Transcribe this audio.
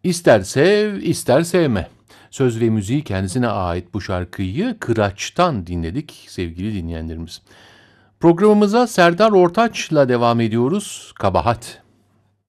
İster sev, ister sevme. Söz ve müziği kendisine ait bu şarkıyı Kıraç'tan dinledik sevgili dinleyenlerimiz. Programımıza Serdar Ortaç'la devam ediyoruz. Kabahat.